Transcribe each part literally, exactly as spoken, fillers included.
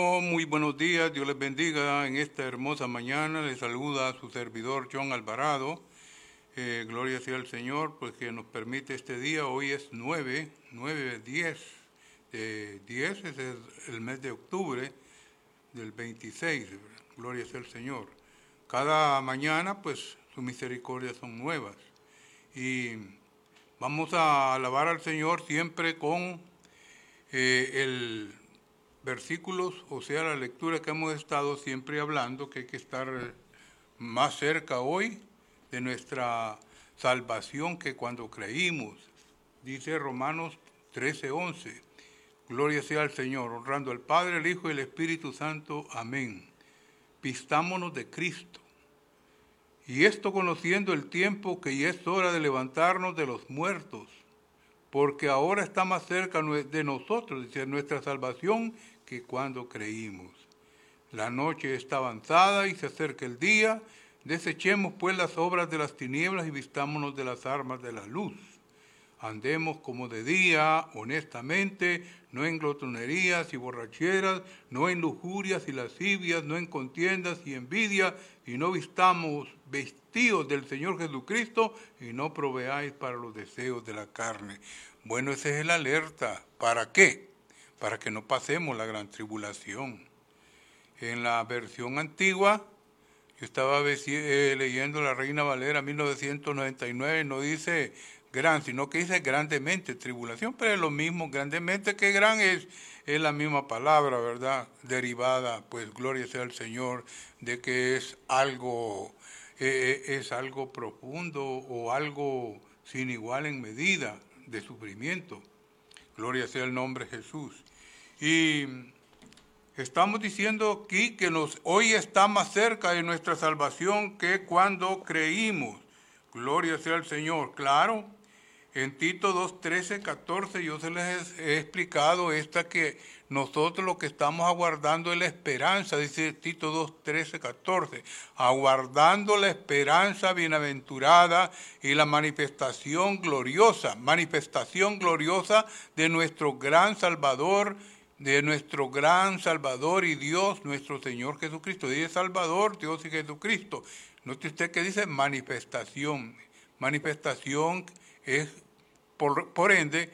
Muy buenos días, Dios les bendiga en esta hermosa mañana. Les saluda a su servidor John Alvarado. Eh, gloria sea al Señor, pues que nos permite este día. Hoy es nueve, nueve, diez. Eh, diez es el, el mes de octubre del veintiséis. Gloria sea al Señor. Cada mañana, pues, sus misericordias son nuevas. Y vamos a alabar al Señor siempre con eh, el versículos, o sea, la lectura que hemos estado siempre hablando, que hay que estar más cerca hoy de nuestra salvación que cuando creímos. Dice Romanos trece, once. Gloria sea al Señor, honrando al Padre, el Hijo y el Espíritu Santo. Amén. Vistámonos de Cristo. Y esto conociendo el tiempo que ya es hora de levantarnos de los muertos, porque ahora está más cerca de nosotros, dice, nuestra salvación que cuando creímos. La noche está avanzada y se acerca el día. Desechemos pues las obras de las tinieblas y vistámonos de las armas de la luz. Andemos como de día, honestamente, no en glotonerías y borracheras, no en lujurias y lascivias, no en contiendas y envidia, y no vistamos vestidos del Señor Jesucristo y no proveáis para los deseos de la carne. Bueno, ese es el alerta. ¿Para qué? Para que no pasemos la gran tribulación. En la versión antigua, yo estaba eh, leyendo la Reina Valera mil novecientos noventa y nueve, no dice gran, sino que dice grandemente tribulación, pero es lo mismo, grandemente que gran es, es la misma palabra, ¿verdad? Derivada, pues gloria sea al Señor, de que es algo, eh, es algo profundo o algo sin igual en medida de sufrimiento. Gloria sea el nombre de Jesús. Y estamos diciendo aquí que nos, hoy está más cerca de nuestra salvación que cuando creímos. Gloria sea al Señor. Claro, en Tito dos, trece, catorce yo se les he explicado esta que nosotros lo que estamos aguardando es la esperanza, dice Tito dos, trece, catorce, aguardando la esperanza bienaventurada y la manifestación gloriosa, manifestación gloriosa de nuestro gran Salvador, de nuestro gran Salvador y Dios, nuestro Señor Jesucristo. Dice Salvador, Dios y Jesucristo. Note usted que dice manifestación. Manifestación es, por, por ende,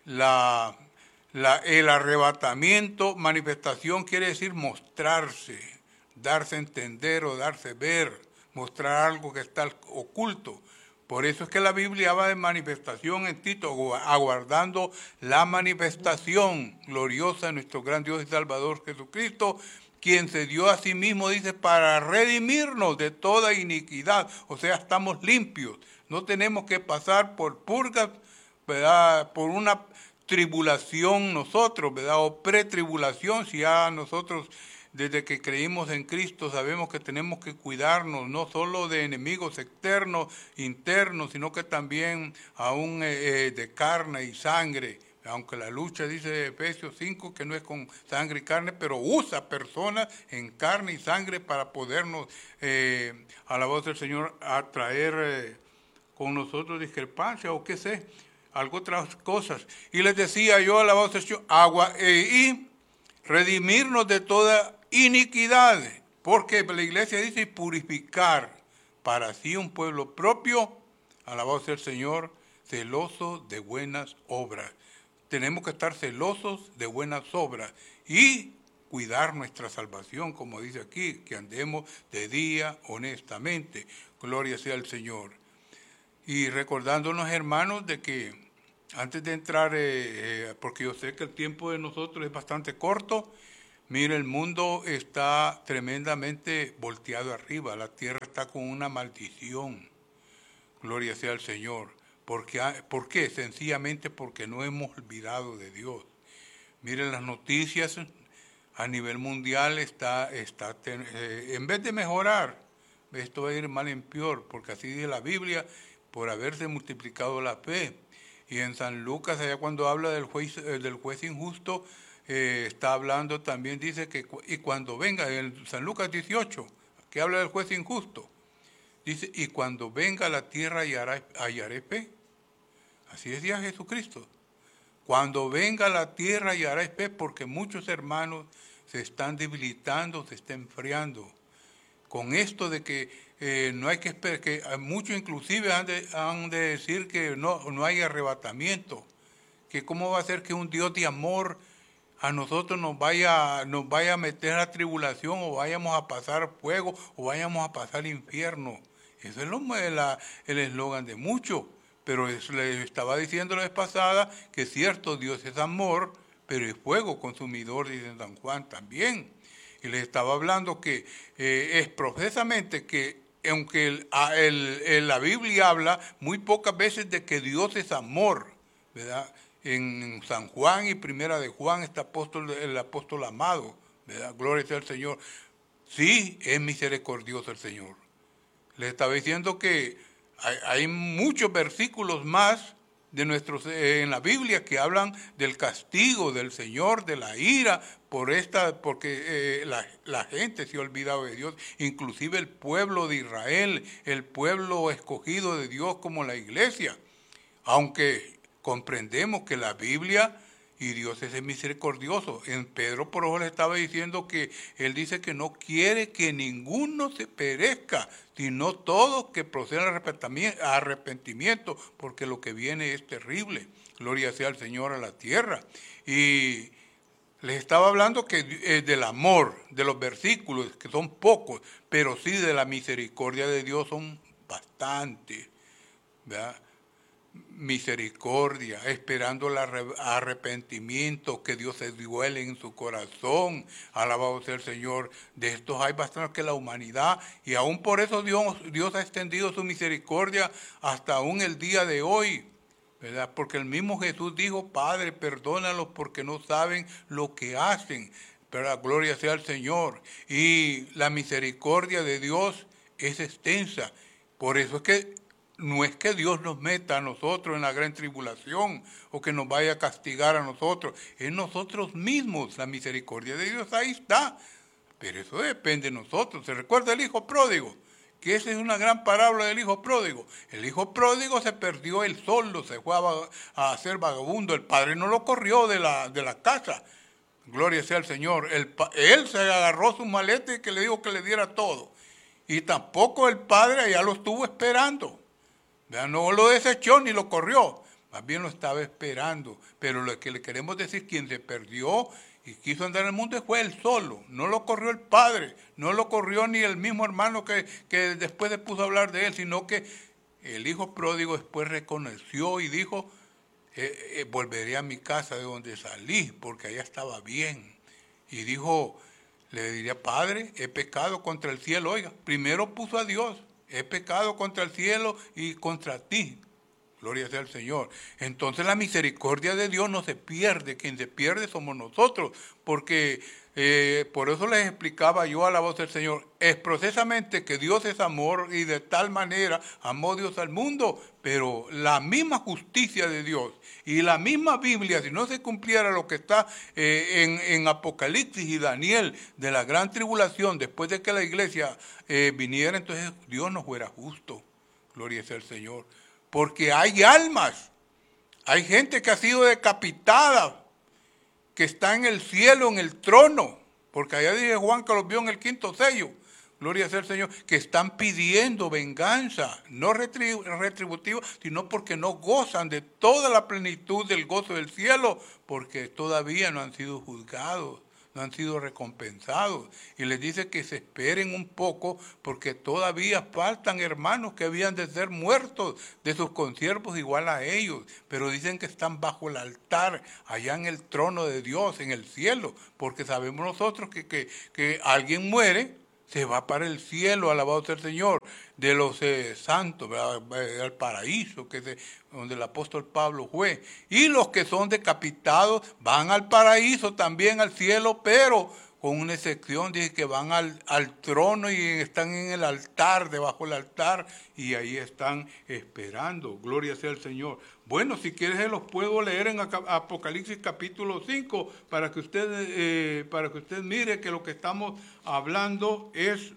la, la, el arrebatamiento. Manifestación quiere decir mostrarse, darse a entender o darse ver, mostrar algo que está oculto. Por eso es que la Biblia habla de manifestación en Tito, aguardando la manifestación gloriosa de nuestro gran Dios y Salvador Jesucristo, quien se dio a sí mismo, dice, para redimirnos de toda iniquidad. O sea, estamos limpios. No tenemos que pasar por purgas, ¿verdad? Por una tribulación nosotros, ¿verdad? O pretribulación, si ya nosotros desde que creímos en Cristo sabemos que tenemos que cuidarnos no solo de enemigos externos, internos, sino que también aún eh, de carne y sangre. Aunque la lucha, dice Efesios cinco, que no es con sangre y carne, pero usa personas en carne y sangre para podernos, eh, a la voz del Señor, atraer eh, con nosotros discrepancia o qué sé, algo otras cosas. Y les decía yo a la voz del Señor, agua eh, y redimirnos de toda iniquidad, porque la iglesia dice purificar para sí un pueblo propio, alabado sea el Señor, celoso de buenas obras. Tenemos que estar celosos de buenas obras y cuidar nuestra salvación, como dice aquí, que andemos de día honestamente. Gloria sea al Señor. Y recordándonos, hermanos, de que antes de entrar, eh, eh, porque yo sé que el tiempo de nosotros es bastante corto, mire, el mundo está tremendamente volteado arriba, la tierra está con una maldición. Gloria sea al Señor. Porque, ¿Por qué? Sencillamente porque no hemos olvidado de Dios. Miren las noticias a nivel mundial, está, está eh, en vez de mejorar, esto va a ir mal en peor, porque así dice la Biblia, por haberse multiplicado la fe. Y en San Lucas, allá cuando habla del juez, del juez injusto, eh, está hablando también, dice que y cuando venga, en San Lucas dieciocho, que habla del juez injusto, dice, y cuando venga a la tierra hallaré fe. Así decía Jesucristo. Cuando venga a la tierra hallaré fe, porque muchos hermanos se están debilitando, se está enfriando. Con esto de que eh, no hay que esperar, que muchos inclusive han de, han de decir que no, no hay arrebatamiento, que cómo va a ser que un Dios de amor a nosotros nos vaya, nos vaya a meter a tribulación o vayamos a pasar fuego o vayamos a pasar infierno. Eso es lo, la, el eslogan de muchos, pero es, les estaba diciendo la vez pasada que es cierto, Dios es amor, pero es fuego consumidor, dice San Juan también. Y les estaba hablando que eh, es precisamente que, aunque el, el, el, la Biblia habla muy pocas veces de que Dios es amor, ¿verdad? En San Juan y Primera de Juan está apóstol, el apóstol amado, ¿verdad? Gloria sea al Señor. Sí, es misericordioso el Señor. Les estaba diciendo que hay, hay muchos versículos más de nuestros, eh, en la Biblia que hablan del castigo del Señor, de la ira, por esta, porque eh, la, la gente se ha olvidado de Dios, inclusive el pueblo de Israel, el pueblo escogido de Dios como la iglesia. Aunque comprendemos que la Biblia y Dios es misericordioso. En Pedro por ojo le estaba diciendo que él dice que no quiere que ninguno se perezca, sino todos que procedan a arrepentimiento, porque lo que viene es terrible. Gloria sea al Señor a la tierra. Y les estaba hablando que eh, del amor, de los versículos, que son pocos, pero sí de la misericordia de Dios son bastantes, ¿verdad? Misericordia, esperando el arrepentimiento, que Dios se duele en su corazón. Alabado sea el Señor. De estos hay bastante que la humanidad, y aún por eso Dios, Dios ha extendido su misericordia hasta aún el día de hoy, ¿verdad? Porque el mismo Jesús dijo: Padre, perdónalos porque no saben lo que hacen. Pero gloria sea al Señor. Y la misericordia de Dios es extensa. Por eso es que no es que Dios nos meta a nosotros en la gran tribulación o que nos vaya a castigar a nosotros. Es nosotros mismos. La misericordia de Dios ahí está. Pero eso depende de nosotros. ¿Se recuerda el hijo pródigo? Que esa es una gran parábola del hijo pródigo. El hijo pródigo se perdió él solo, se fue a, a ser vagabundo. El padre no lo corrió de la, de la casa. Gloria sea al Señor. El, él se agarró su maleta y que le dijo que le diera todo. Y tampoco el padre allá lo estuvo esperando. No lo desechó ni lo corrió, más bien lo estaba esperando. Pero lo que le queremos decir, quien se perdió y quiso andar en el mundo fue él solo. No lo corrió el padre, no lo corrió ni el mismo hermano que, que después se puso a hablar de él, sino que el hijo pródigo después reconoció y dijo: eh, eh, volveré a mi casa de donde salí, porque allá estaba bien. Y dijo, le diría: Padre, he pecado contra el cielo. Oiga, primero puso a Dios. He pecado contra el cielo y contra ti. Gloria sea al Señor. Entonces la misericordia de Dios no se pierde. Quien se pierde somos nosotros. Porque eh, por eso les explicaba yo a la voz del Señor. Es precisamente que Dios es amor y de tal manera amó Dios al mundo. Pero la misma justicia de Dios y la misma Biblia, si no se cumpliera lo que está eh, en, en Apocalipsis y Daniel de la gran tribulación, después de que la iglesia eh, viniera, entonces Dios no fuera justo. Gloria sea al Señor. Porque hay almas, hay gente que ha sido decapitada, que está en el cielo, en el trono, porque allá dice Juan que los vio en el quinto sello. Gloria sea al Señor, que están pidiendo venganza, no retributiva, sino porque no gozan de toda la plenitud del gozo del cielo, porque todavía no han sido juzgados, no han sido recompensados. Y les dice que se esperen un poco, porque todavía faltan hermanos que habían de ser muertos de sus consiervos igual a ellos, pero dicen que están bajo el altar, allá en el trono de Dios, en el cielo, porque sabemos nosotros que, que, que alguien muere, se va para el cielo, alabado sea el Señor, de los eh, santos, al paraíso, que es donde el apóstol Pablo fue. Y los que son decapitados van al paraíso, también al cielo, pero con una excepción, dice que van al, al trono y están en el altar, debajo del altar, y ahí están esperando. Gloria sea el Señor. Bueno, si quieres se los puedo leer en Apocalipsis capítulo cinco, para que usted, eh, para que usted mire que lo que estamos hablando es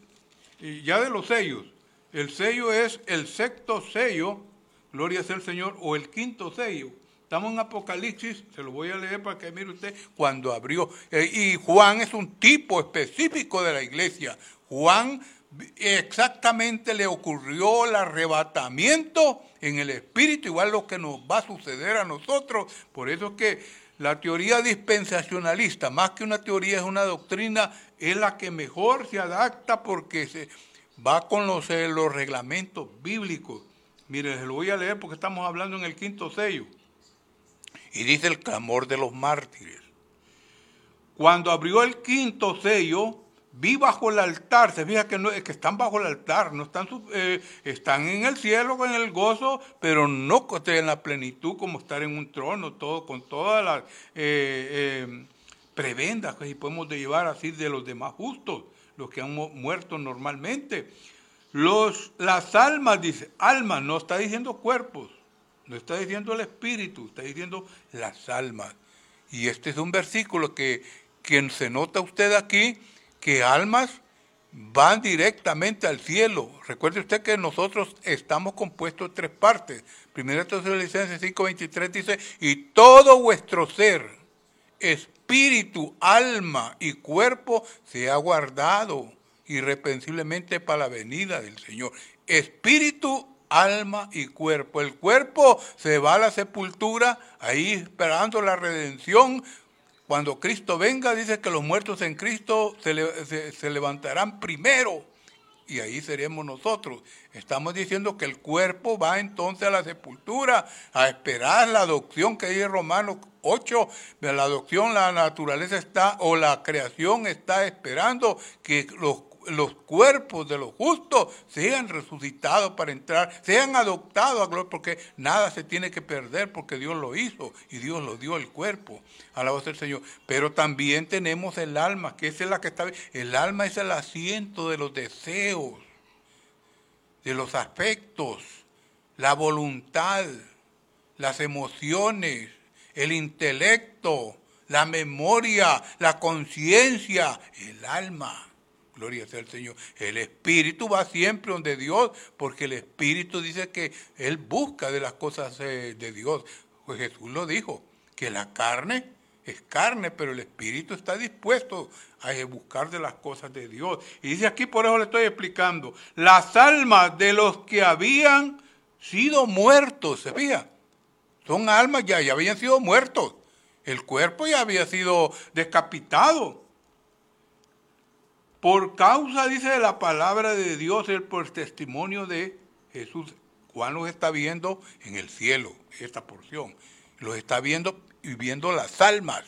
ya de los sellos. El sello es el sexto sello, gloria sea el Señor, o el quinto sello, Estamos en Apocalipsis, se lo voy a leer para que mire usted, cuando abrió. Eh, y Juan es un tipo específico de la iglesia. Juan exactamente le ocurrió el arrebatamiento en el espíritu, igual lo que nos va a suceder a nosotros. Por eso es que la teoría dispensacionalista, más que una teoría, es una doctrina, es la que mejor se adapta porque se va con los, eh, los reglamentos bíblicos. Mire, se lo voy a leer porque estamos hablando en el quinto sello. Y dice el clamor de los mártires. Cuando abrió el quinto sello, vi bajo el altar, se fija que, no, que están bajo el altar, no están, eh, están en el cielo con el gozo, pero no en la plenitud como estar en un trono, todo con todas las eh, eh, prebendas que podemos llevar así de los demás justos, los que han muerto normalmente. Los, las almas, dice, almas, no está diciendo cuerpos, no está diciendo el espíritu, está diciendo las almas. Y este es un versículo que, que se nota usted aquí, que almas van directamente al cielo. Recuerde usted que nosotros estamos compuestos de tres partes. Primera Tesalonicenses cinco veintitrés dice, y todo vuestro ser, espíritu, alma y cuerpo, se ha guardado irreprensiblemente para la venida del Señor. Espíritu, alma y cuerpo. El cuerpo se va a la sepultura, ahí esperando la redención. Cuando Cristo venga, dice que los muertos en Cristo se, le, se, se levantarán primero y ahí seremos nosotros. Estamos diciendo que el cuerpo va entonces a la sepultura a esperar la adopción que dice Romanos ocho. La adopción, la naturaleza está, o la creación está esperando que los los cuerpos de los justos sean resucitados para entrar, sean adoptados a gloria, porque nada se tiene que perder porque Dios lo hizo y Dios lo dio el cuerpo. Alabado sea el Señor. Pero también tenemos el alma, que esa es la que está, el alma es el asiento de los deseos, de los afectos, la voluntad, las emociones, el intelecto, la memoria, la conciencia, el alma. Gloria sea al Señor. El espíritu va siempre donde Dios, porque el espíritu dice que Él busca de las cosas de Dios. Pues Jesús lo dijo, que la carne es carne, pero el espíritu está dispuesto a buscar de las cosas de Dios. Y dice aquí, por eso le estoy explicando, las almas de los que habían sido muertos, ¿se fija? Son almas ya, ya habían sido muertos. El cuerpo ya había sido decapitado. Por causa, dice, de la palabra de Dios, el por testimonio de Jesús. Juan los está viendo en el cielo, esta porción. Los está viendo y viendo las almas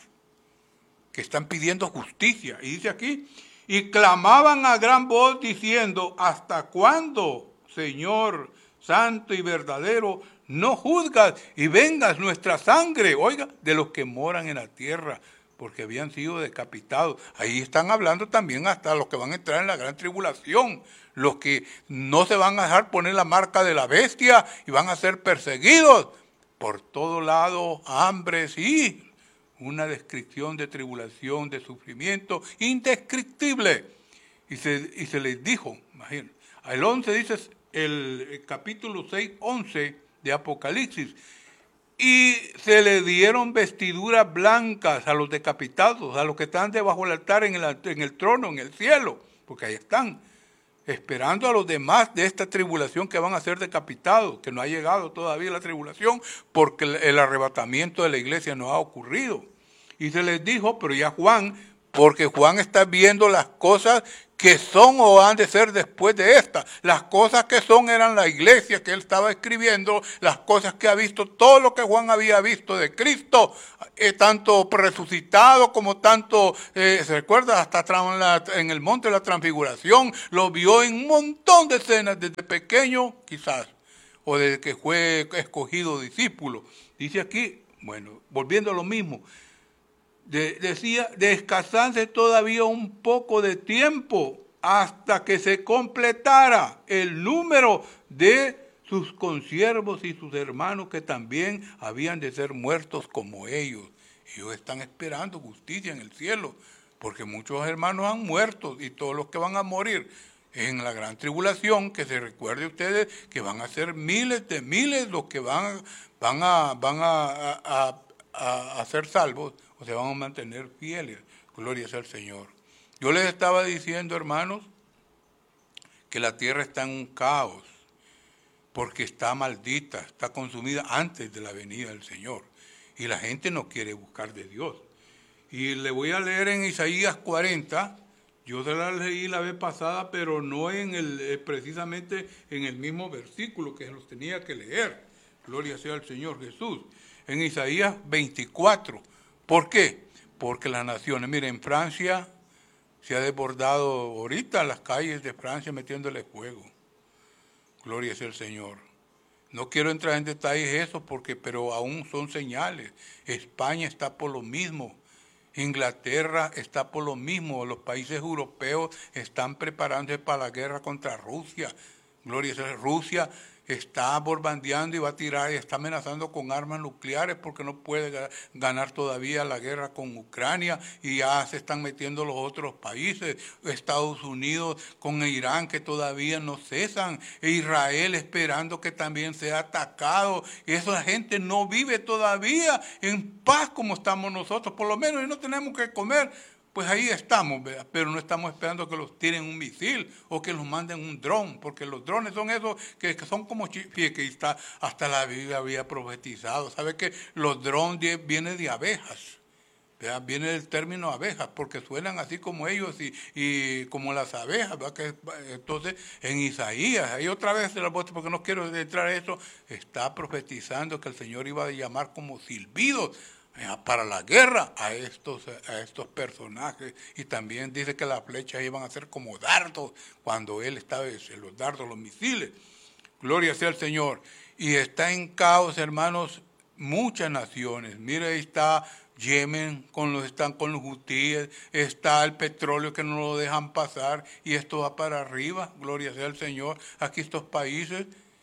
que están pidiendo justicia. Y dice aquí, y clamaban a gran voz diciendo, ¿hasta cuándo, Señor santo y verdadero, no juzgas y vengas nuestra sangre, oiga, de los que moran en la tierra? Porque habían sido decapitados. Ahí están hablando también hasta los que van a entrar en la gran tribulación, los que no se van a dejar poner la marca de la bestia y van a ser perseguidos por todo lado, hambres y una descripción de tribulación, de sufrimiento indescriptible. Y se, y se les dijo, imagínense, el once dice, el, el capítulo seis, once de Apocalipsis, y se le dieron vestiduras blancas a los decapitados, a los que están debajo del altar en el, en el trono, en el cielo, porque ahí están, esperando a los demás de esta tribulación que van a ser decapitados, que no ha llegado todavía la tribulación, porque el, el arrebatamiento de la iglesia no ha ocurrido. Y se les dijo, pero ya Juan, porque Juan está viendo las cosas que son o han de ser después de esta. Las cosas que son eran la iglesia que él estaba escribiendo, las cosas que ha visto, todo lo que Juan había visto de Cristo, eh, tanto resucitado como tanto, eh, ¿se recuerda? Hasta en el monte de la transfiguración, lo vio en un montón de escenas, desde pequeño quizás, o desde que fue escogido discípulo. Dice aquí, bueno, volviendo a lo mismo, De, decía, descansarse todavía un poco de tiempo hasta que se completara el número de sus consiervos y sus hermanos que también habían de ser muertos como ellos. Ellos están esperando justicia en el cielo, porque muchos hermanos han muerto y todos los que van a morir en la gran tribulación, que se recuerde ustedes que van a ser miles de miles los que van, van, a, van a, a, a, a ser salvos o se van a mantener fieles. Gloria sea al Señor. Yo les estaba diciendo, hermanos, que la tierra está en un caos, porque está maldita, está consumida antes de la venida del Señor. Y la gente no quiere buscar de Dios. Y le voy a leer en Isaías cuarenta, yo se la leí la vez pasada, pero no en el, eh, precisamente en el mismo versículo que los tenía que leer. Gloria sea al Señor Jesús. En Isaías veinticuatro. ¿Por qué? Porque las naciones, miren, en Francia se ha desbordado ahorita las calles de Francia metiéndole fuego. Gloria sea el Señor. No quiero entrar en detalles eso, porque, pero aún son señales. España está por lo mismo. Inglaterra está por lo mismo. Los países europeos están preparándose para la guerra contra Rusia. Gloria sea. Rusia está bombardeando y va a tirar y está amenazando con armas nucleares porque no puede ganar todavía la guerra con Ucrania, y ya se están metiendo los otros países. Estados Unidos con Irán, que todavía no cesan, e Israel esperando que también sea atacado, y esa gente no vive todavía en paz como estamos nosotros, por lo menos, y no tenemos que comer. Pues ahí estamos, ¿verdad? Pero no estamos esperando que los tiren un misil o que los manden un dron, porque los drones son esos que, que son como, fíjate, que está, hasta la Biblia había profetizado. ¿Sabe que los drones vienen de abejas? ¿Verdad? Viene del término abejas, porque suenan así como ellos y, y como las abejas, ¿verdad? Que, entonces, en Isaías, ahí otra vez se la voy, porque no quiero entrar a eso, está profetizando que el Señor iba a llamar como silbidos para la guerra a estos, a estos personajes, y también dice que las flechas iban a ser como dardos cuando él estaba, los dardos, los misiles. Gloria sea al Señor. Y está en caos, hermanos, muchas naciones. Mire, ahí está Yemen, con los, están con los hutíes, está el petróleo que no lo dejan pasar, y esto va para arriba. Gloria sea al Señor. Aquí estos países,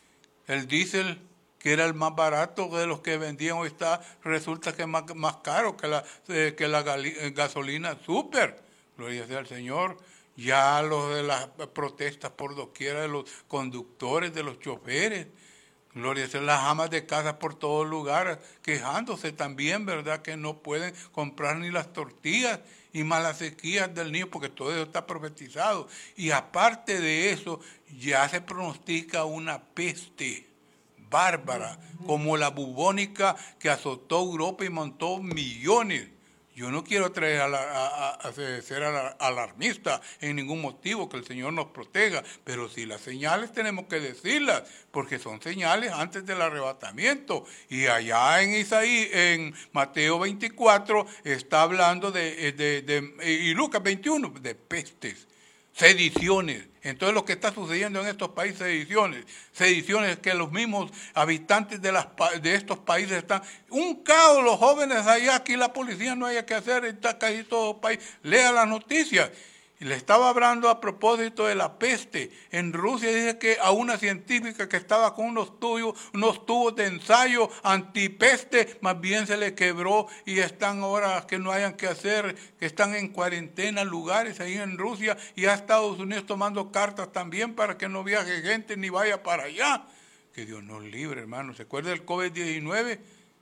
el diésel, que era el más barato de los que vendían, hoy está, resulta que es más, más caro que la, eh, que la gali, gasolina súper. Gloria sea al Señor. Ya los de las protestas por doquiera de los conductores, de los choferes. Gloria sea, las amas de casa por todos lugares, quejándose también, ¿verdad? Que no pueden comprar ni las tortillas, y más las sequías del niño, porque todo eso está profetizado. Y aparte de eso, ya se pronostica una peste bárbara, como la bubónica que azotó Europa y montó millones. Yo no quiero traer a, la, a, a ser alarmista en ningún motivo, que el Señor nos proteja, pero sí las señales tenemos que decirlas, porque son señales antes del arrebatamiento. Y allá en Isaías, en Mateo veinticuatro, está hablando de, de, de, y Lucas veintiuno, de pestes, sediciones. Entonces lo que está sucediendo en estos países, sediciones, sediciones que los mismos habitantes de, las, de estos países están, un caos, los jóvenes allá, aquí la policía no hay que hacer, está casi todo el país, lea las noticias. Y le estaba hablando a propósito de la peste. En Rusia dice que a una científica que estaba con unos tubos, unos tubos de ensayo antipeste, más bien se le quebró, y están ahora que no hayan que hacer, que están en cuarentena lugares ahí en Rusia, y a Estados Unidos tomando cartas también para que no viaje gente ni vaya para allá. Que Dios nos libre, hermano. ¿Se acuerda del COVID diecinueve?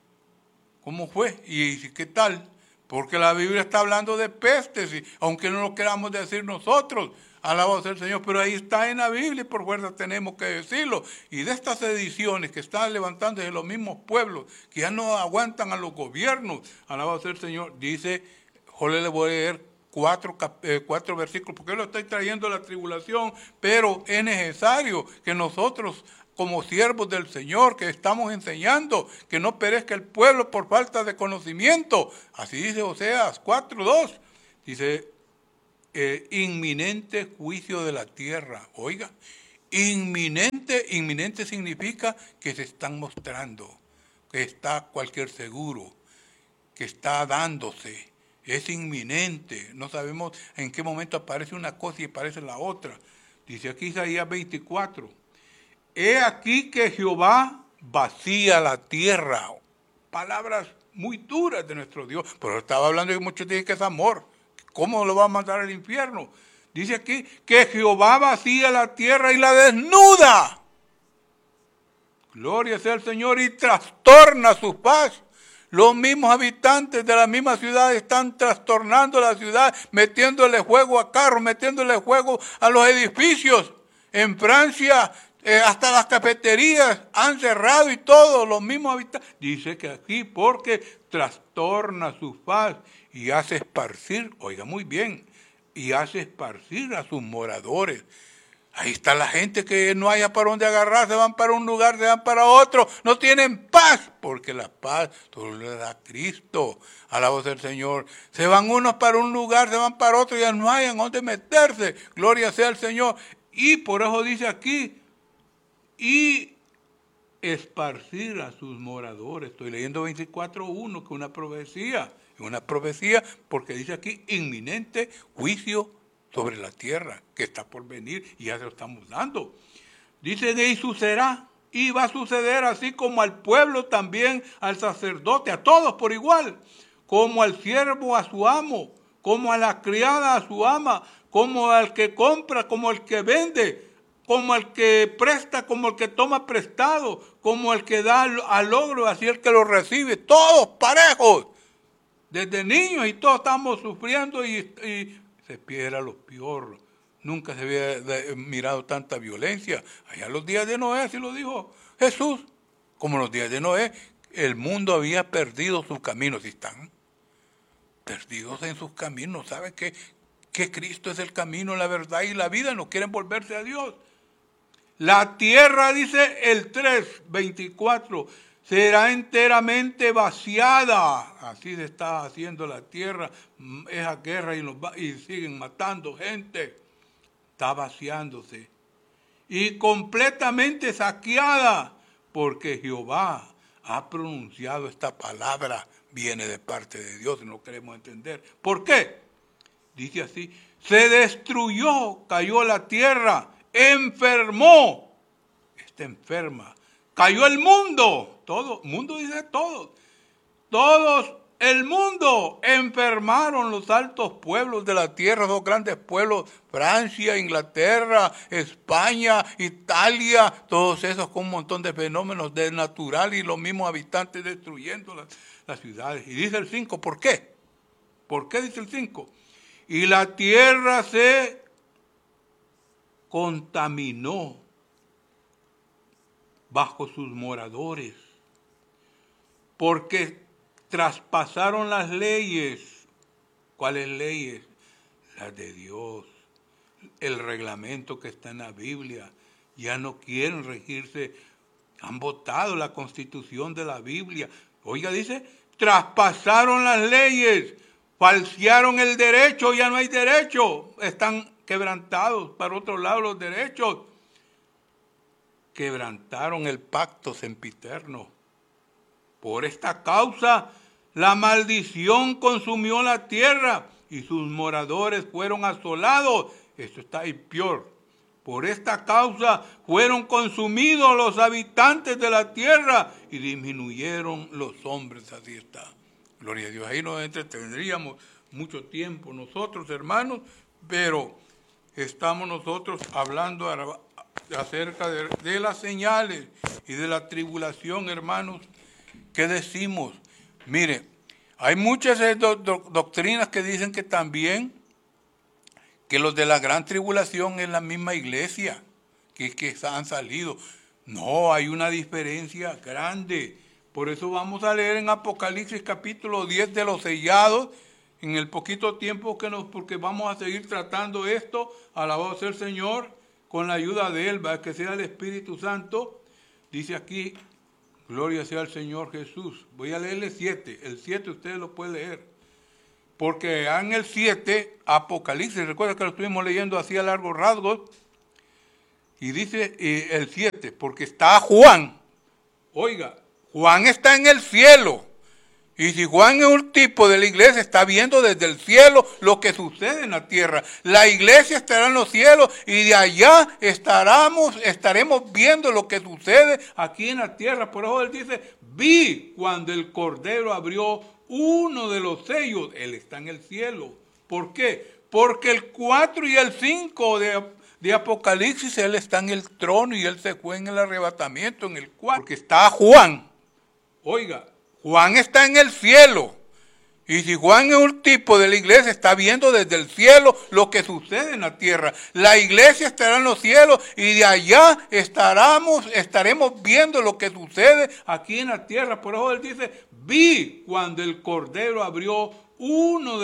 ¿Cómo fue? ¿Y qué tal? Porque la Biblia está hablando de pestes, y aunque no lo queramos decir nosotros, alabado sea el Señor, pero ahí está en la Biblia y por fuerza tenemos que decirlo. Y de estas ediciones que están levantándose los mismos pueblos, que ya no aguantan a los gobiernos, alabado sea el Señor, dice, Jorge, le voy a leer cuatro, eh, cuatro versículos, porque yo lo estoy trayendo la tribulación, pero es necesario que nosotros, como siervos del Señor, que estamos enseñando, que no perezca el pueblo por falta de conocimiento. Así dice Oseas cuatro dos. Dice, eh, inminente juicio de la tierra. Oiga, inminente, inminente significa que se están mostrando, que está cualquier seguro, que está dándose. Es inminente. No sabemos en qué momento aparece una cosa y aparece la otra. Dice aquí Isaías veinticuatro. He aquí que Jehová vacía la tierra. Palabras muy duras de nuestro Dios. Pero estaba hablando de que muchos dicen que es amor. ¿Cómo lo va a mandar al infierno? Dice aquí que Jehová vacía la tierra y la desnuda. Gloria sea al Señor, y trastorna su paz. Los mismos habitantes de la misma ciudad están trastornando la ciudad, metiéndole fuego a carros, metiéndole fuego a los edificios. En Francia, eh, hasta las cafeterías han cerrado y todo, los mismos habitantes. Dice que aquí porque trastorna su paz y hace esparcir, oiga muy bien, y hace esparcir a sus moradores. Ahí está la gente que no haya para dónde agarrar, se van para un lugar, se van para otro, no tienen paz, porque la paz solo le da Cristo, alabado sea el Señor. Se van unos para un lugar, se van para otro, ya no hayan dónde meterse, gloria sea al Señor. Y por eso dice aquí, y esparcir a sus moradores. Estoy leyendo veinticuatro uno, que es una profecía, es una profecía porque dice aquí, inminente juicio sobre la tierra que está por venir, y ya se lo estamos dando. Dice, y sucederá, y va a suceder así como al pueblo también, al sacerdote, a todos por igual, como al siervo a su amo, como a la criada a su ama, como al que compra, como al que vende, como al que presta, como el que toma prestado, como el que da al logro, así el que lo recibe, todos parejos, desde niños, y todos estamos sufriendo y, y se piedra lo peor. Nunca se había mirado tanta violencia. Allá en los días de Noé, así lo dijo Jesús. Como en los días de Noé, el mundo había perdido sus caminos. Y están perdidos en sus caminos. ¿Saben qué? Que Cristo es el camino, la verdad y la vida. No quieren volverse a Dios. La tierra, dice el tres, veinticuatro, será enteramente vaciada. Así se está haciendo la tierra, esa guerra, y, nos va, y siguen matando gente. Está vaciándose. Y completamente saqueada, porque Jehová ha pronunciado esta palabra, viene de parte de Dios, y no queremos entender. ¿Por qué? Dice así, se destruyó, cayó la tierra, enfermó, está enferma. Cayó el mundo, todo, mundo dice todo, todos, el mundo, enfermaron los altos pueblos de la tierra, los grandes pueblos, Francia, Inglaterra, España, Italia, todos esos con un montón de fenómenos de natural y los mismos habitantes destruyendo las, las ciudades. Y dice el cinco, ¿por qué? ¿Por qué dice el cinco? Y la tierra se contaminó bajo sus moradores, porque traspasaron las leyes. ¿Cuáles leyes? Las de Dios, el reglamento que está en la Biblia. Ya no quieren regirse, han votado la constitución de la Biblia. Oiga, dice, traspasaron las leyes, falsearon el derecho, ya no hay derecho, están quebrantados para otro lado los derechos. Quebrantaron el pacto sempiterno. Por esta causa, la maldición consumió la tierra y sus moradores fueron asolados. Esto está ahí peor. Por esta causa fueron consumidos los habitantes de la tierra y disminuyeron los hombres. Así está. Gloria a Dios. Ahí nos entretendríamos mucho tiempo nosotros, hermanos, pero estamos nosotros hablando a acerca de, de las señales y de la tribulación, hermanos. ¿Qué decimos? Mire, hay muchas do, do, doctrinas que dicen que también que los de la gran tribulación es la misma iglesia que, que han salido. No, hay una diferencia grande. Por eso vamos a leer en Apocalipsis capítulo diez de los sellados, en el poquito tiempo que nos, porque vamos a seguir tratando esto, alabado sea el Señor, con la ayuda de Él, ¿va? Que sea el Espíritu Santo. Dice aquí, gloria sea al Señor Jesús. Voy a leerle siete. El siete ustedes lo pueden leer. Porque en el siete, Apocalipsis, recuerda que lo estuvimos leyendo así a largos rasgos. Y dice y el siete, porque está Juan. Oiga, Juan está en el cielo. Y si Juan es un tipo de la iglesia, está viendo desde el cielo lo que sucede en la tierra. La iglesia estará en los cielos y de allá estaremos, estaremos viendo lo que sucede aquí en la tierra. Por eso él dice, vi cuando el Cordero abrió uno de los sellos. Él está en el cielo. ¿Por qué? porque el cuatro y el cinco de, de Apocalipsis, Él está en el trono y Él se fue en el arrebatamiento, en el cuatro. Porque está Juan. Oiga, Juan está en el cielo. Y si Juan es un tipo de la iglesia, está viendo desde el cielo lo que sucede en la tierra. La iglesia estará en los cielos y de allá estaremos, estaremos viendo lo que sucede aquí en la tierra. Por eso Él dice, vi cuando el Cordero abrió uno de